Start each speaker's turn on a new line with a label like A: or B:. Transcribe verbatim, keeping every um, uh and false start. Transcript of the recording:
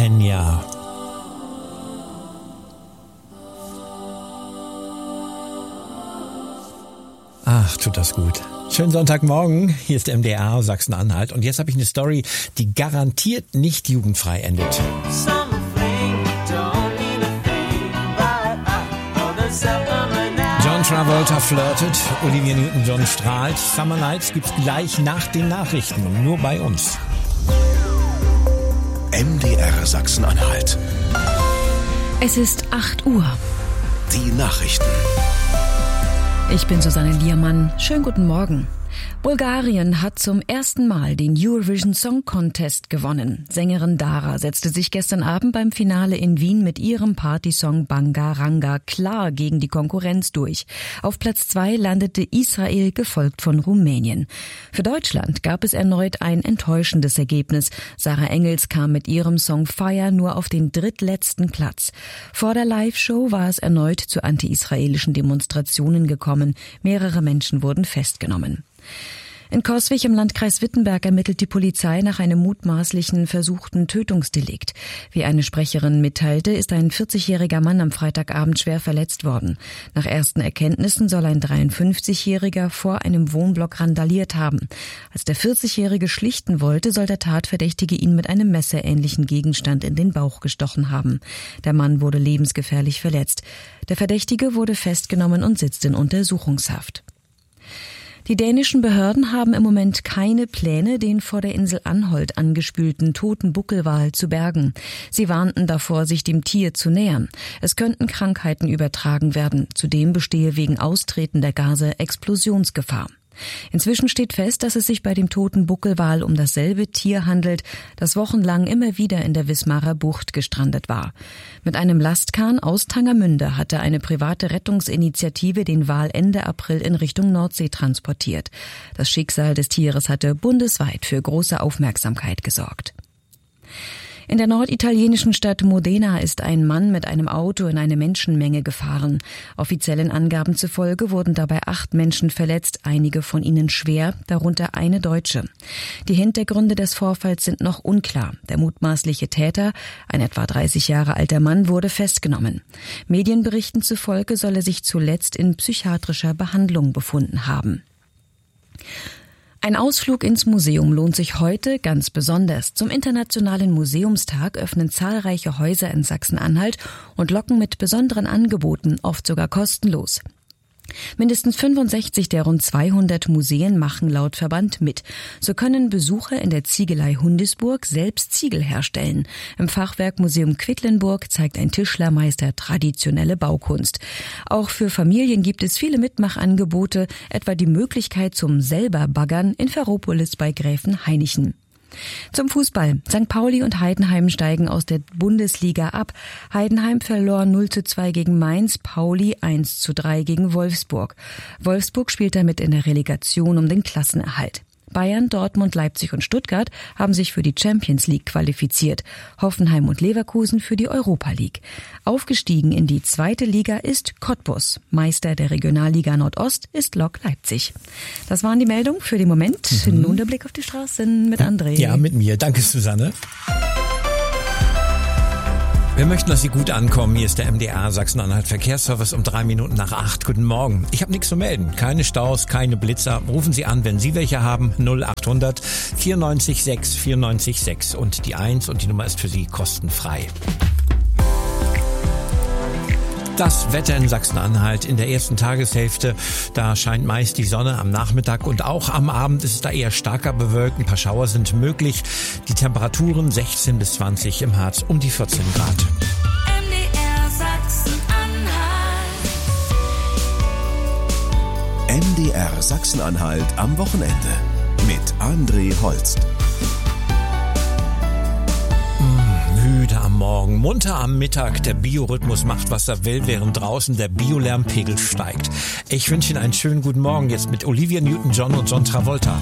A: Enya. Ach, tut das gut. Schönen Sonntagmorgen, hier ist M D R Sachsen-Anhalt und jetzt habe ich eine Story, die garantiert nicht jugendfrei endet. John Travolta flirtet, Olivia Newton-John strahlt. Summer Nights gibt's gleich nach den Nachrichten und nur bei uns.
B: M D R Sachsen-Anhalt.
C: Es ist acht Uhr.
B: Die Nachrichten.
C: Ich bin Susanne Liermann. Schönen guten Morgen. Bulgarien hat zum ersten Mal den Eurovision Song Contest gewonnen. Sängerin Dara setzte sich gestern Abend beim Finale in Wien mit ihrem Partysong Banga Ranga klar gegen die Konkurrenz durch. Auf Platz zwei landete Israel, gefolgt von Rumänien. Für Deutschland gab es erneut ein enttäuschendes Ergebnis. Sarah Engels kam mit ihrem Song Fire nur auf den drittletzten Platz. Vor der Live-Show war es erneut zu anti-israelischen Demonstrationen gekommen. Mehrere Menschen wurden festgenommen. In Coswig im Landkreis Wittenberg ermittelt die Polizei nach einem mutmaßlichen versuchten Tötungsdelikt. Wie eine Sprecherin mitteilte, ist ein vierzigjähriger Mann am Freitagabend schwer verletzt worden. Nach ersten Erkenntnissen soll ein dreiundfünfzigjähriger vor einem Wohnblock randaliert haben. Als der vierzigjährige schlichten wollte, soll der Tatverdächtige ihn mit einem messerähnlichen Gegenstand in den Bauch gestochen haben. Der Mann wurde lebensgefährlich verletzt. Der Verdächtige wurde festgenommen und sitzt in Untersuchungshaft. Die dänischen Behörden haben im Moment keine Pläne, den vor der Insel Anholt angespülten toten Buckelwal zu bergen. Sie warnten davor, sich dem Tier zu nähern. Es könnten Krankheiten übertragen werden. Zudem bestehe wegen Austreten der Gase Explosionsgefahr. Inzwischen steht fest, dass es sich bei dem toten Buckelwal um dasselbe Tier handelt, das wochenlang immer wieder in der Wismarer Bucht gestrandet war. Mit einem Lastkahn aus Tangermünde hatte eine private Rettungsinitiative den Wal Ende April in Richtung Nordsee transportiert. Das Schicksal des Tieres hatte bundesweit für große Aufmerksamkeit gesorgt. In der norditalienischen Stadt Modena ist ein Mann mit einem Auto in eine Menschenmenge gefahren. Offiziellen Angaben zufolge wurden dabei acht Menschen verletzt, einige von ihnen schwer, darunter eine Deutsche. Die Hintergründe des Vorfalls sind noch unklar. Der mutmaßliche Täter, ein etwa dreißig Jahre alter Mann, wurde festgenommen. Medienberichten zufolge soll er sich zuletzt in psychiatrischer Behandlung befunden haben. Ein Ausflug ins Museum lohnt sich heute ganz besonders. Zum Internationalen Museumstag öffnen zahlreiche Häuser in Sachsen-Anhalt und locken mit besonderen Angeboten, oft sogar kostenlos. Mindestens fünfundsechzig der rund zweihundert Museen machen laut Verband mit. So können Besucher in der Ziegelei Hundisburg selbst Ziegel herstellen. Im Fachwerkmuseum Quedlinburg zeigt ein Tischlermeister traditionelle Baukunst. Auch für Familien gibt es viele Mitmachangebote, etwa die Möglichkeit zum Selberbaggern in Ferropolis bei Gräfenhainichen. Zum Fußball. Sankt Pauli und Heidenheim steigen aus der Bundesliga ab. Heidenheim verlor null zu zwei gegen Mainz, Pauli eins zu drei gegen Wolfsburg. Wolfsburg spielt damit in der Relegation um den Klassenerhalt. Bayern, Dortmund, Leipzig und Stuttgart haben sich für die Champions League qualifiziert. Hoffenheim und Leverkusen für die Europa League. Aufgestiegen in die zweite Liga ist Cottbus. Meister der Regionalliga Nordost ist Lok Leipzig. Das waren die Meldungen für den Moment. Mhm. Nun der Blick auf die Straßen mit André.
A: Ja, mit mir. Danke, Susanne. Wir möchten, dass Sie gut ankommen. Hier ist der M D R Sachsen-Anhalt Verkehrsservice um drei Minuten nach acht. Guten Morgen. Ich habe nichts zu melden. Keine Staus, keine Blitzer. Rufen Sie an, wenn Sie welche haben. null achthundert vierundneunzig sechs vierundneunzig sechs und die eins und die Nummer ist für Sie kostenfrei. Das Wetter in Sachsen-Anhalt in der ersten Tageshälfte, da scheint meist die Sonne am Nachmittag und auch am Abend ist es da eher starker bewölkt. Ein paar Schauer sind möglich. Die Temperaturen sechzehn bis zwanzig, im Harz um die vierzehn Grad.
B: M D R Sachsen-Anhalt. M D R Sachsen-Anhalt am Wochenende mit André Holst.
A: Müde am Morgen, munter am Mittag. Der Biorhythmus macht, was er will, während draußen der Biolärmpegel steigt. Ich wünsche Ihnen einen schönen guten Morgen jetzt mit Olivia Newton-John und John Travolta.